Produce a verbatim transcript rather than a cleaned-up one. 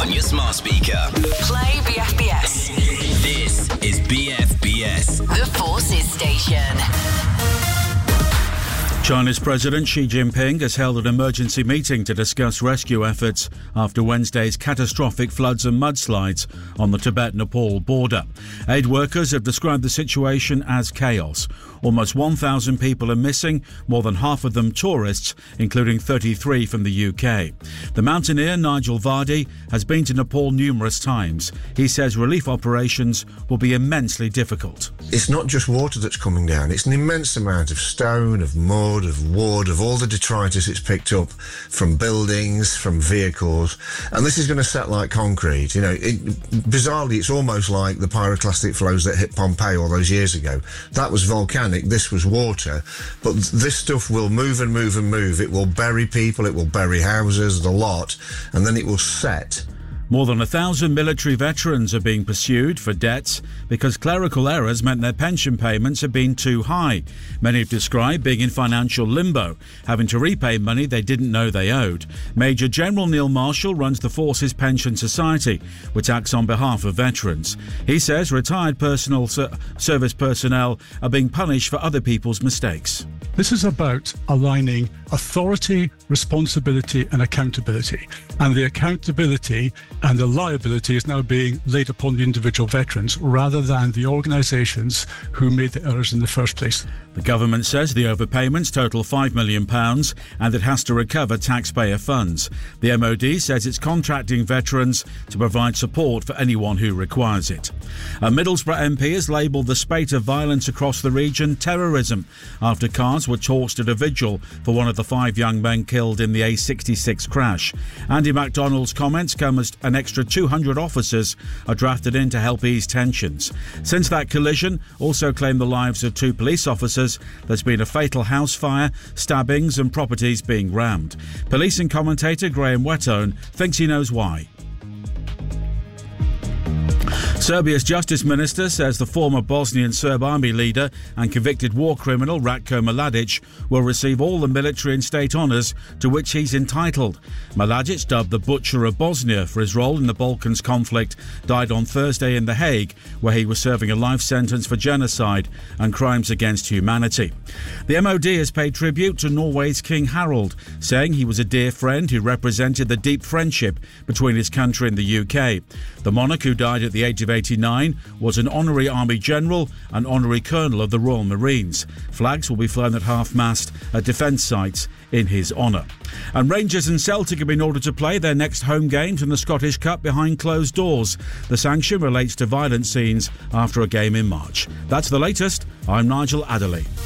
on your smart speaker. Play B F B S. This is B F B S. The Forces Station. China's President Xi Jinping has held an emergency meeting to discuss rescue efforts after Wednesday's catastrophic floods and mudslides on the Tibet-Nepal border. Aid workers have described the situation as chaos. Almost one thousand people are missing, more than half of them tourists, including thirty-three from the U K. The mountaineer Nigel Vardy has been to Nepal numerous times. He says relief operations will be immensely difficult. It's not just water that's coming down, it's an immense amount of stone, of mud, of wood, of all the detritus it's picked up from buildings, from vehicles, and this is going to set like concrete. You know, it, bizarrely, it's almost like the pyroclastic flows that hit Pompeii all those years ago. That was volcanic. This was water, but this stuff will move and move and move. It will bury people, it will bury houses, the lot, and then it will set. More than a thousand military veterans are being pursued for debts because clerical errors meant their pension payments had been too high. Many have described being in financial limbo, having to repay money they didn't know they owed. Major General Neil Marshall runs the Forces Pension Society, which acts on behalf of veterans. He says retired personal ser- service personnel are being punished for other people's mistakes. This is about aligning authority, responsibility and accountability. And the accountability and the liability is now being laid upon the individual veterans rather than the organisations who made the errors in the first place. The government says the overpayments total five million pounds and it has to recover taxpayer funds. The M O D says it's contracting veterans to provide support for anyone who requires it. A Middlesbrough M P has labelled the spate of violence across the region terrorism after cars were torched at a vigil for one of the five young men killed in the A sixty-six crash. Andy MacDonald's comments come as an extra two hundred officers are drafted in to help ease tensions. Since that collision also claimed the lives of two police officers, there's been a fatal house fire, stabbings and properties being rammed. Policing commentator Graham Whettone thinks he knows why. Serbia's Justice Minister says the former Bosnian Serb army leader and convicted war criminal Ratko Mladic will receive all the military and state honours to which he's entitled. Mladic, dubbed the Butcher of Bosnia for his role in the Balkans conflict, died on Thursday in The Hague, where he was serving a life sentence for genocide and crimes against humanity. The M O D has paid tribute to Norway's King Harald, saying he was a dear friend who represented the deep friendship between his country and the U K. The monarch, who died at the age of eighty-nine, was an honorary army general and honorary colonel of the Royal Marines. Flags will be flown at half-mast at defence sites in his honour. And Rangers and Celtic have been ordered to play their next home games in the Scottish Cup behind closed doors. The sanction relates to violent scenes after a game in March. That's the latest. I'm Nigel Adderley.